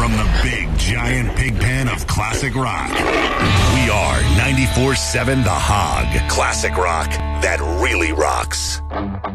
From the big, giant pig pen of classic rock, we are 94.7 The Hog. Classic rock that really rocks.